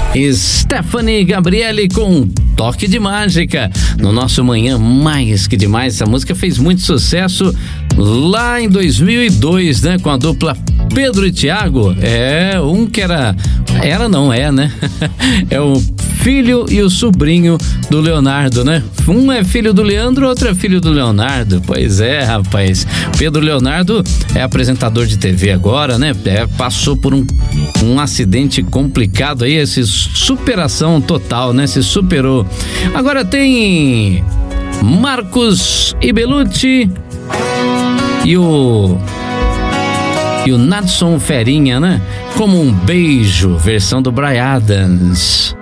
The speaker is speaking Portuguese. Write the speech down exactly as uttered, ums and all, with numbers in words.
Stephanie Gabriele com Toque de Mágica no nosso Manhã Mais Que Demais. Essa música fez muito sucesso lá em dois mil e dois, né? Com a dupla Pedro e Thiago. É, um que era... Era não, é, né? É o filho e o sobrinho do Leonardo, né? Um é filho do Leandro, outro é filho do Leonardo. Pois é, rapaz. Pedro Leonardo é apresentador de T V agora, né? É, passou por um, um acidente complicado aí, esse superação total, né? Se superou. Agora tem Marcos e Belucci e o e o Nadson Ferinha, né? Como um Beijo, versão do Bryan Adams.